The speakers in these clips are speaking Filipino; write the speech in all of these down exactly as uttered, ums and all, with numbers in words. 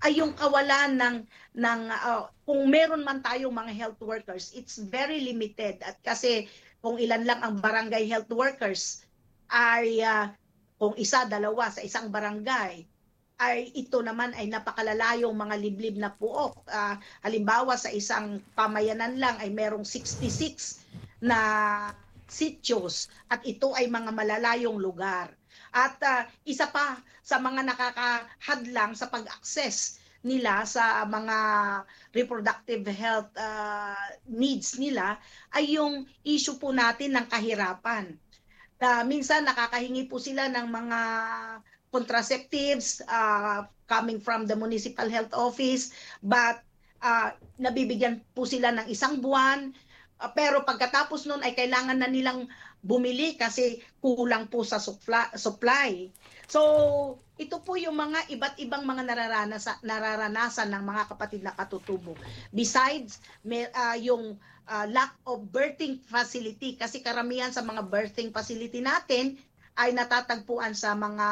ay yung kawalan ng ng uh, kung meron man tayong mga health workers, it's very limited. At kasi kung ilan lang ang barangay health workers ay uh, kung isa, dalawa sa isang barangay, ay ito naman ay napakalalayong mga liblib na puok. Uh, halimbawa sa isang pamayanan lang ay merong sixty-six na sityos at ito ay mga malalayong lugar. At uh, isa pa sa mga nakakahadlang sa pag-access nila sa mga reproductive health uh, needs nila ay yung issue po natin ng kahirapan. Uh, minsan nakakahingi po sila ng mga contraceptives uh, coming from the municipal health office, but uh, nabibigyan po sila ng isang buwan, uh, pero pagkatapos nun ay kailangan na nilang bumili kasi kulang po sa supply. supply. So, ito po yung mga iba't ibang mga nararanasan, nararanasan ng mga kapatid na katutubo. Besides, may, uh, yung uh, lack of birthing facility, kasi karamihan sa mga birthing facility natin ay natatagpuan sa mga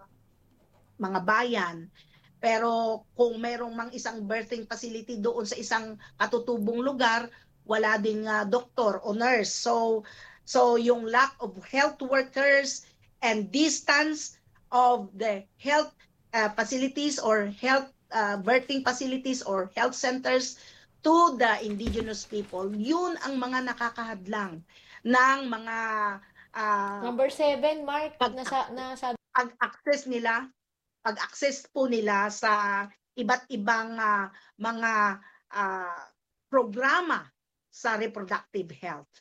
mga bayan. Pero kung merong mang isang birthing facility doon sa isang katutubong lugar, wala ding uh, doktor o nurse. So, so yung lack of health workers and distance of the health uh, facilities or health uh, birthing facilities or health centers to the indigenous people, yun ang mga nakakahadlang ng mga uh, Number seven, Mark, pag, nasa, nasa pag-access nila, pag-access po nila sa iba't ibang uh, mga uh, programa sa reproductive health.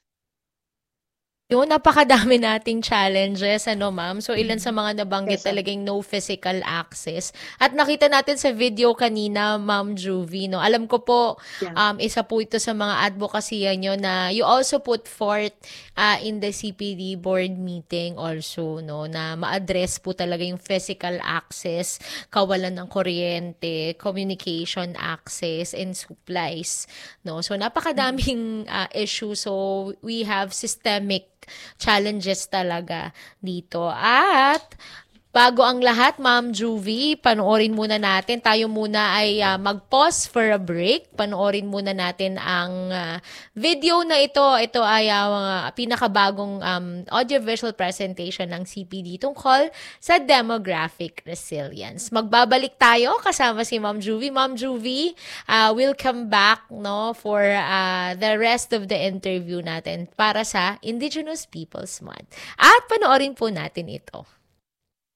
Yun, napakadami nating challenges, ano ma'am? So, ilan sa mga nabanggit Yes, talagang no physical access. At nakita natin sa video kanina, Ma'am Juvie, no? Alam ko po, yeah. um, isa po ito sa mga advocacy nyo na you also put forth uh, in the C P D board meeting also, no? Na ma-address po talaga yung physical access, kawalan ng kuryente, communication access, and supplies, no? So, napakadaming uh, issue. So, we have systemic challenges talaga dito. At bago ang lahat, Ma'am Juvie, panoorin muna natin. Tayo muna ay uh, mag-pause for a break. Panoorin muna natin ang uh, video na ito. Ito ay uh, pinakabagong um, audiovisual presentation ng C P D tungkol sa demographic resilience. Magbabalik tayo kasama si Ma'am Juvie. Ma'am Juvie, uh, we'll come back no for uh, the rest of the interview natin para sa Indigenous Peoples Month. At panoorin po natin ito.